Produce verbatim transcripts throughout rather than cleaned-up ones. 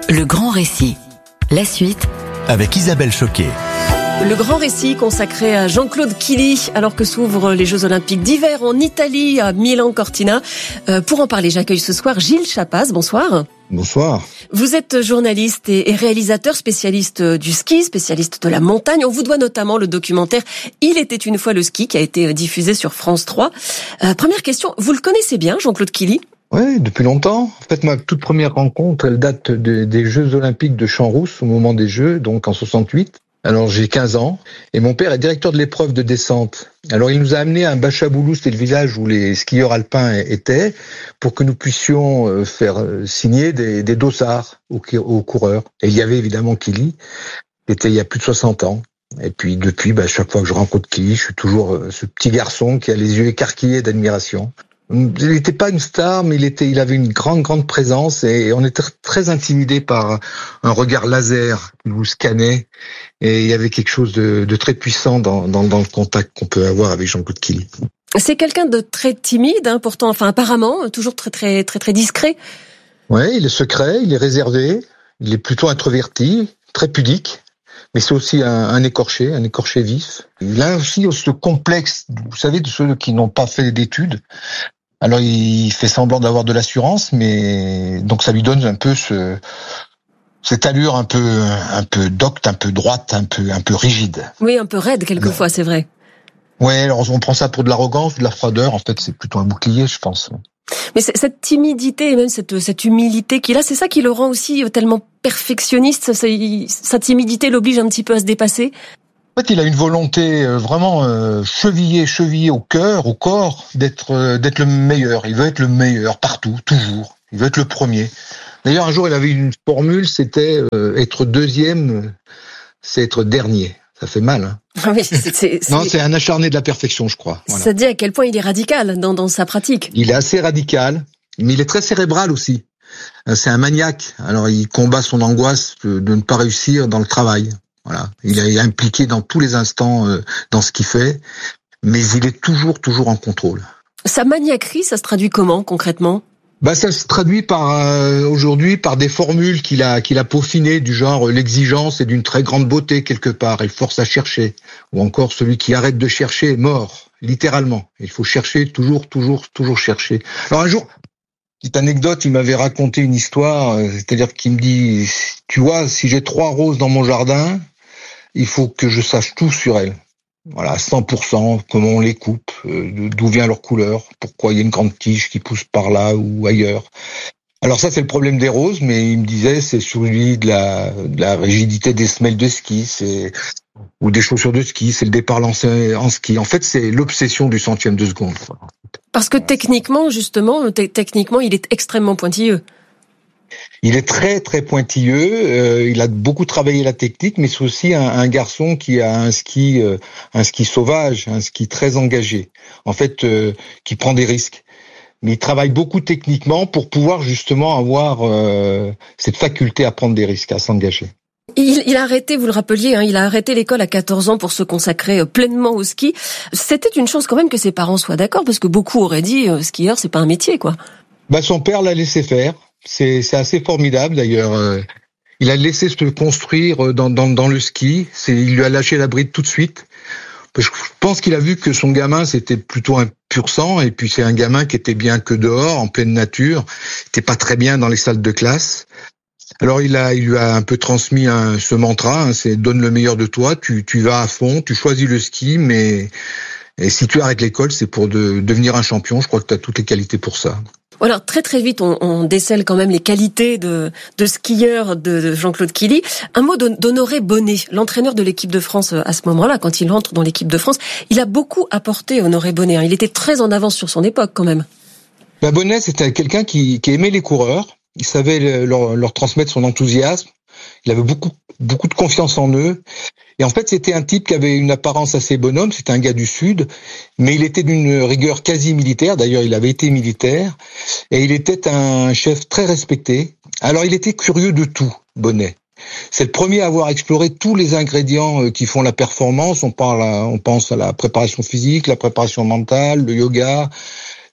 Le grand récit. La suite avec Isabelle Choquet. Le grand récit consacré à Jean-Claude Killy, alors que s'ouvrent les Jeux Olympiques d'hiver en Italie, à Milan-Cortina. Euh, pour en parler, j'accueille ce soir Gilles Chapaz. Bonsoir. Bonsoir. Vous êtes journaliste et réalisateur, spécialiste du ski, spécialiste de la montagne. On vous doit notamment le documentaire « Il était une fois le ski » qui a été diffusé sur France trois. Euh, première question, vous le connaissez bien, Jean-Claude Killy ? Oui, depuis longtemps. En fait, ma toute première rencontre, elle date de, des Jeux Olympiques de Champs-Rousse, au moment des Jeux, donc en soixante-huit. Alors j'ai quinze ans, et mon père est directeur de l'épreuve de descente. Alors il nous a amené à un Bachaboulou, c'était le village où les skieurs alpins étaient, pour que nous puissions faire signer des, des dossards aux, aux coureurs. Et il y avait évidemment Killy, qui était il y a plus de soixante ans. Et puis depuis, bah, chaque fois que je rencontre Killy, je suis toujours ce petit garçon qui a les yeux écarquillés d'admiration. Il n'était pas une star, mais il était, il avait une grande, grande présence et on était très intimidé par un regard laser qui vous scannait. Et il y avait quelque chose de, de très puissant dans, dans, dans le contact qu'on peut avoir avec Jean-Claude Killy. C'est quelqu'un de très timide, hein, pourtant, enfin apparemment, toujours très, très, très, très discret. Ouais, il est secret, il est réservé, il est plutôt introverti, très pudique. Mais c'est aussi un, un écorché, un écorché vif. Il a aussi ce complexe, vous savez, de ceux qui n'ont pas fait d'études. Alors il fait semblant d'avoir de l'assurance, mais donc ça lui donne un peu ce, cette allure un peu, un peu docte, un peu droite, un peu, un peu rigide. Oui, un peu raide quelquefois, alors, c'est vrai. Ouais, alors on prend ça pour de l'arrogance, de la froideur. En fait, c'est plutôt un bouclier, je pense. Mais cette timidité et même cette, cette humilité qu'il a, c'est ça qui le rend aussi tellement perfectionniste. Sa timidité l'oblige un petit peu à se dépasser. En fait, il a une volonté vraiment euh, chevillée, chevillée au cœur, au corps, d'être euh, d'être le meilleur. Il veut être le meilleur partout, toujours. Il veut être le premier. D'ailleurs, un jour, il avait une formule, c'était euh, être deuxième, c'est être dernier. Ça fait mal, hein. Oui, c'est, c'est, non, c'est... c'est un acharné de la perfection, je crois. Voilà. Ça dit à quel point il est radical dans, dans sa pratique. Il est assez radical, mais il est très cérébral aussi. C'est un maniaque. Alors, il combat son angoisse de ne pas réussir dans le travail. Voilà, il est impliqué dans tous les instants euh, dans ce qu'il fait, mais il est toujours, toujours en contrôle. Sa maniaquerie, ça se traduit comment concrètement ? Bah, ça se traduit par euh, aujourd'hui par des formules qu'il a qu'il a peaufinées du genre euh, l'exigence est d'une très grande beauté quelque part, il force à chercher, ou encore celui qui arrête de chercher est mort, littéralement. Il faut chercher, toujours, toujours, toujours chercher. Alors un jour, petite anecdote, il m'avait raconté une histoire, euh, c'est-à-dire qu'il me dit, tu vois, si j'ai trois roses dans mon jardin, il faut que je sache tout sur elles. Voilà, cent pour cent, comment on les coupe, euh, d'où vient leur couleur, pourquoi il y a une grande tige qui pousse par là ou ailleurs. Alors ça, c'est le problème des roses, mais il me disait, c'est celui de la, de la rigidité des semelles de ski, c'est ou des chaussures de ski, c'est le départ lancé en ski. En fait, c'est l'obsession du centième de seconde. Parce que techniquement, justement, t- techniquement, il est extrêmement pointilleux. Il est très très pointilleux, euh, il a beaucoup travaillé la technique, mais c'est aussi un, un garçon qui a un ski, euh, un ski sauvage, un ski très engagé, en fait, euh, qui prend des risques. Mais il travaille beaucoup techniquement pour pouvoir justement avoir euh, cette faculté à prendre des risques, à s'engager. Il, il a arrêté, vous le rappeliez, hein, il a arrêté l'école à quatorze ans pour se consacrer pleinement au ski. C'était une chance quand même que ses parents soient d'accord, parce que beaucoup auraient dit euh, skieur, c'est pas un métier, quoi. Bah, son père l'a laissé faire. C'est, c'est assez formidable d'ailleurs. Euh, il a laissé se construire dans, dans, dans le ski. C'est, il lui a lâché la bride tout de suite. Je pense qu'il a vu que son gamin c'était plutôt un pur sang, et puis c'est un gamin qui était bien que dehors, en pleine nature. Il était pas très bien dans les salles de classe. Alors il a, il lui a un peu transmis un, ce mantra, hein, c'est donne le meilleur de toi. Tu, tu vas à fond, tu choisis le ski, mais et si tu arrêtes l'école, c'est pour de, devenir un champion. Je crois que tu as toutes les qualités pour ça. Alors très très vite, on, on décèle quand même les qualités de, de skieur de, de Jean-Claude Killy. Un mot d'Honoré Bonnet, l'entraîneur de l'équipe de France à ce moment-là, quand il entre dans l'équipe de France. Il a beaucoup apporté, Honoré Bonnet. Hein. Il était très en avance sur son époque quand même. Ben Bonnet, c'était quelqu'un qui, qui aimait les coureurs. Il savait leur, leur transmettre son enthousiasme. Il avait beaucoup, beaucoup de confiance en eux. Et en fait, c'était un type qui avait une apparence assez bonhomme. C'était un gars du Sud, mais il était d'une rigueur quasi militaire. D'ailleurs, il avait été militaire. Et il était un chef très respecté. Alors, il était curieux de tout, Bonnet. C'est le premier à avoir exploré tous les ingrédients qui font la performance. On parle, à, on pense à la préparation physique, la préparation mentale, le yoga,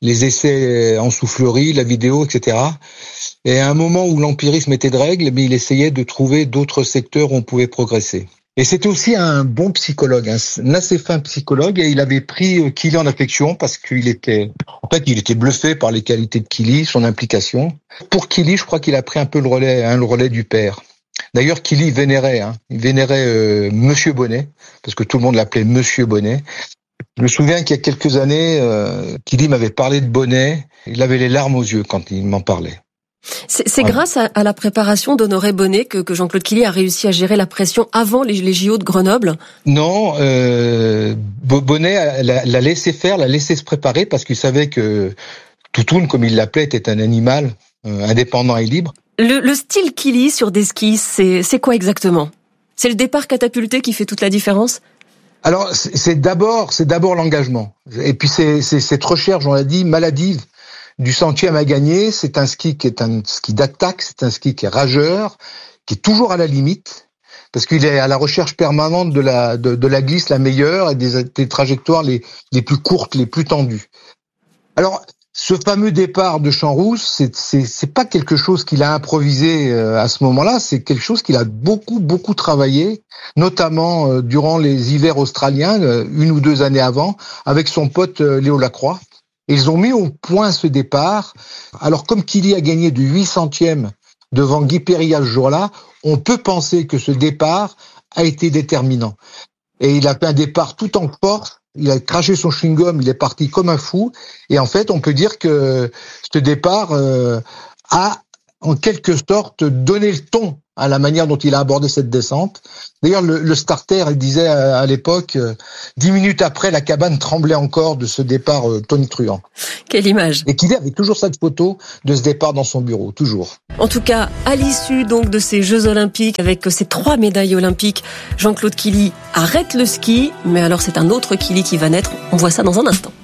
les essais en soufflerie, la vidéo, et cetera. Et à un moment où l'empirisme était de règle, mais il essayait de trouver d'autres secteurs où on pouvait progresser. Et c'était aussi un bon psychologue, un assez fin psychologue, et il avait pris Killy en affection parce qu'il était, en fait, il était bluffé par les qualités de Killy, son implication. Pour Killy, je crois qu'il a pris un peu le relais, hein, le relais du père. D'ailleurs, Killy vénérait, hein, il vénérait euh, Monsieur Bonnet, parce que tout le monde l'appelait Monsieur Bonnet. Je me souviens qu'il y a quelques années, euh, Killy m'avait parlé de Bonnet. Il avait les larmes aux yeux quand il m'en parlait. C'est, c'est ouais. grâce à, à la préparation d'Honoré Bonnet que, que Jean-Claude Killy a réussi à gérer la pression avant les, les J O de Grenoble. Non, euh, Bonnet l'a, l'a laissé faire, l'a laissé se préparer parce qu'il savait que Toutoun, comme il l'appelait, était un animal euh, indépendant et libre. Le, le style Killy sur des skis, c'est, c'est quoi exactement ? C'est le départ catapulté qui fait toute la différence ? Alors, c'est, c'est d'abord, c'est d'abord l'engagement. Et puis c'est, c'est cette recherche, on l'a dit, maladive. Du centième à gagner, c'est un ski qui est un ski d'attaque, c'est un ski qui est rageur, qui est toujours à la limite, parce qu'il est à la recherche permanente de la de, de la glisse la meilleure et des, des trajectoires les les plus courtes, les plus tendues. Alors, ce fameux départ de Champs-Rousses, c'est c'est c'est pas quelque chose qu'il a improvisé à ce moment-là, c'est quelque chose qu'il a beaucoup beaucoup travaillé, notamment durant les hivers australiens, une ou deux années avant, avec son pote Léo Lacroix. Ils ont mis au point ce départ. Alors, comme Killy a gagné du huit centième devant Guy Périllat ce jour-là, on peut penser que ce départ a été déterminant. Et il a fait un départ tout en force. Il a craché son chewing-gum, il est parti comme un fou. Et en fait, on peut dire que ce départ euh, a, en quelque sorte, donné le ton à la manière dont il a abordé cette descente. D'ailleurs, le, le starter, il disait à, à l'époque, euh, dix minutes après, la cabane tremblait encore de ce départ euh, tonitruant. Quelle image. Et qu'il avait toujours cette photo de ce départ dans son bureau, toujours. En tout cas, à l'issue donc de ces Jeux Olympiques, avec ces trois médailles olympiques, Jean-Claude Killy arrête le ski, mais alors c'est un autre Killy qui va naître. On voit ça dans un instant.